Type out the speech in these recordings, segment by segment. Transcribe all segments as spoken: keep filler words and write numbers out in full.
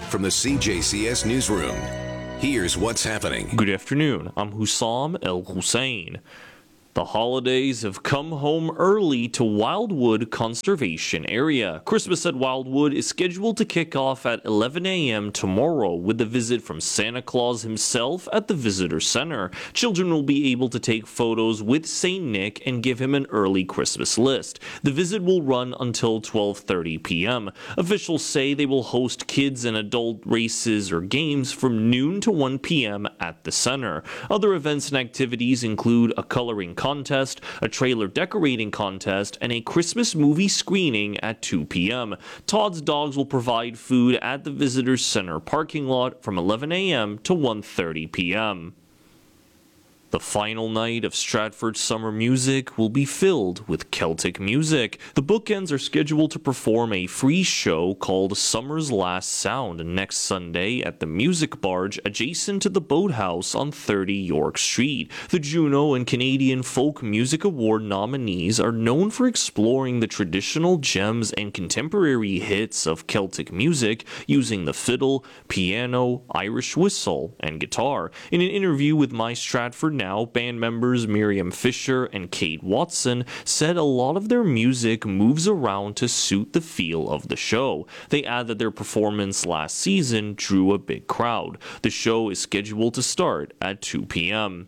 From the C J C S Newsroom, here's what's happening. Good afternoon. I'm Hussam El Hussein. The holidays have come home early to Wildwood Conservation Area. Christmas at Wildwood is scheduled to kick off at eleven a m tomorrow with a visit from Santa Claus himself at the Visitor Center. Children will be able to take photos with Saint Nick and give him an early Christmas list. The visit will run until twelve thirty p m Officials say they will host kids and adult races or games from noon to one p m at the center. Other events and activities include a coloring contest, a trailer decorating contest, and a Christmas movie screening at two p m Todd's Dogs will provide food at the Visitors Center parking lot from eleven a m to one thirty p m The final night of Stratford Summer Music will be filled with Celtic music. The Bookends are scheduled to perform a free show called Summer's Last Sound next Sunday at the Music Barge adjacent to the Boathouse on thirty York Street. The Juno and Canadian Folk Music Award nominees are known for exploring the traditional gems and contemporary hits of Celtic music using the fiddle, piano, Irish whistle, and guitar. In an interview with My Stratford Now, band members Miriam Fisher and Kate Watson said a lot of their music moves around to suit the feel of the show. They add that their performance last season drew a big crowd. The show is scheduled to start at two p m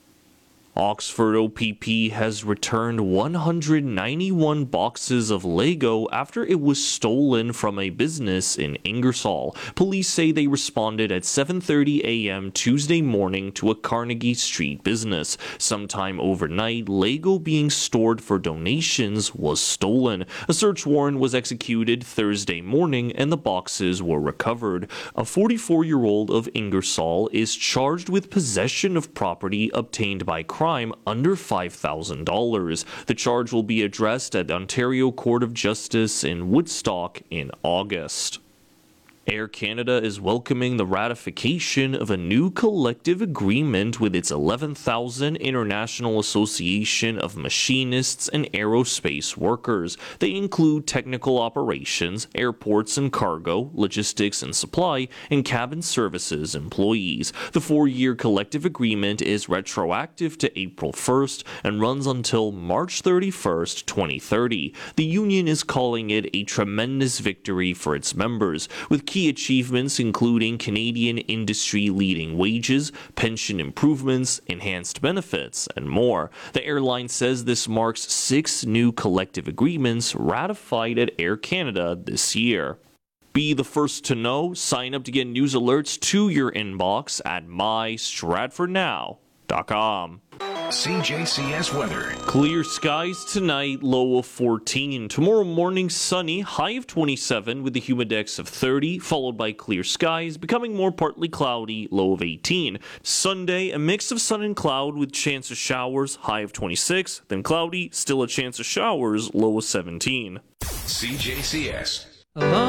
Oxford O P P has returned one hundred ninety-one boxes of Lego after it was stolen from a business in Ingersoll. Police say they responded at seven thirty a m Tuesday morning to a Carnegie Street business. Sometime overnight, Lego being stored for donations was stolen. A search warrant was executed Thursday morning and the boxes were recovered. A forty-four-year-old of Ingersoll is charged with possession of property obtained by crime under five thousand dollars. The charge will be addressed at the Ontario Court of Justice in Woodstock in August. Air Canada is welcoming the ratification of a new collective agreement with its eleven thousand International Association of Machinists and Aerospace Workers. They include technical operations, airports and cargo, logistics and supply, and cabin services employees. The four-year collective agreement is retroactive to April first and runs until March thirty-first, twenty thirty. The union is calling it a tremendous victory for its members, with key Key achievements including Canadian industry-leading wages, pension improvements, enhanced benefits, and more. The airline says this marks six new collective agreements ratified at Air Canada this year. Be the first to know. Sign up to get news alerts to your inbox at my stratford now dot com. C J C S weather. Clear skies tonight, low of fourteen. Tomorrow morning, sunny, high of twenty-seven with a humidex of thirty, followed by clear skies, becoming more partly cloudy, low of eighteen. Sunday, a mix of sun and cloud with chance of showers, high of twenty-six, then cloudy, still a chance of showers, low of seventeen. C J C S.